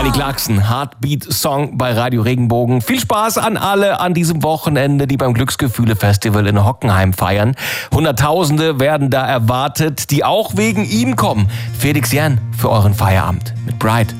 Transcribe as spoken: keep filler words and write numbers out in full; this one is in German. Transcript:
Kelly Clarkson, Heartbeat-Song bei Radio Regenbogen. Viel Spaß an alle an diesem Wochenende, die beim Glücksgefühle-Festival in Hockenheim feiern. Hunderttausende werden da erwartet, die auch wegen ihm kommen. Felix Jähn für euren Feierabend mit Bright.